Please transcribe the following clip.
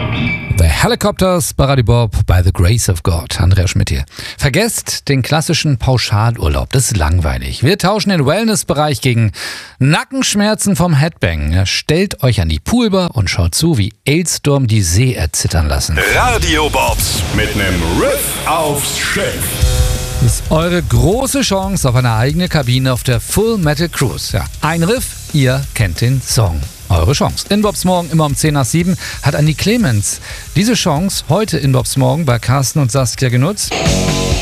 The Helicopters bei Radio Bob by the Grace of God. Andrea Schmidt hier. Vergesst den klassischen Pauschalurlaub, das ist langweilig. Wir tauschen den Wellnessbereich gegen Nackenschmerzen vom Headbang. Ja, stellt euch an die Poolbar und schaut zu, wie Elsturm die See erzittern lassen. Radio Bobs mit nem Riff aufs Schiff. Das ist eure große Chance auf eine eigene Kabine auf der Full Metal Cruise. Ja, ein Riff, ihr kennt den Song. Eure Chance. In Bobs Morgen immer um 10 nach 7 hat Annie Clemens diese Chance heute in Bobs Morgen bei Carsten und Saskia genutzt.